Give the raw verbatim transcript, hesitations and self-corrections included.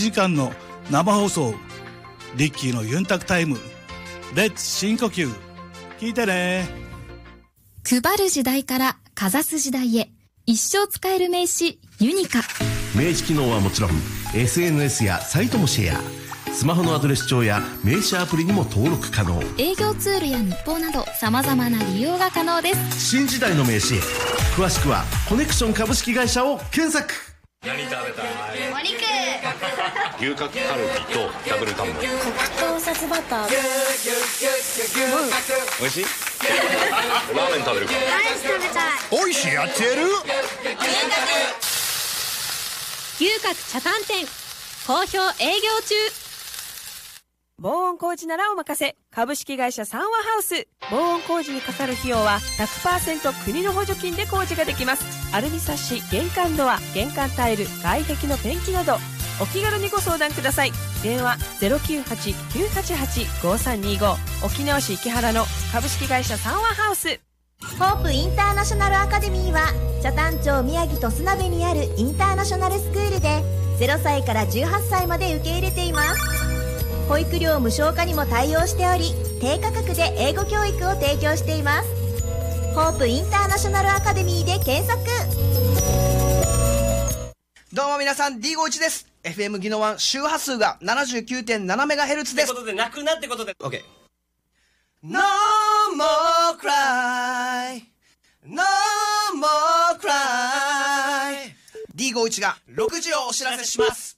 じかんの生放送、リッキーのユンタクタイム、レッツ深呼吸、聞いてね。 配る時代からかざす時代へ、一生使える名刺ユニカ。 名刺機能はもちろん エスエヌエス やサイトもシェア、スマホのアドレス帳や名刺アプリにも登録可能。 営業ツールや日報など様々な利用が可能です。 新時代の名刺へ、詳しくはコネクション株式会社を検索。 何食べたい？ お肉。 牛角カルビとダブルタンボ。 黒糖サツバター。 おいしい？ラーメン食べるか？ ライス食べたい。 おいしいやってる？ 牛角茶炭店、好評営業中。 防音工事ならお任せ。株式会社三和ハウス。防音工事にかかる費用は ひゃくパーセント 国の補助金で工事ができます。アルミサッシ、玄関ドア、玄関タイル、外壁のペンキなど、お気軽にご相談ください。電話 ゼロきゅうはち きゅうはちはち ごさんにご。沖縄市池原の株式会社三和ハウス。 ホープインターナショナルアカデミーは北谷町宮城と砂部にあるインターナショナルスクールでゼロさいからじゅうはっさいまで受け入れています。保育料無償化にも対応しており、低価格で英語教育を提供しています。ホープインターナショナルアカデミーで検索。 どうも皆さん ディーごじゅういち です。 エフエム ギノワン周波数が ななじゅうきゅうてんななメガヘルツ です。 ってことで泣くなってことで OK。 No more cry No more cry。 ディーごじゅういち がろくじをお知らせします。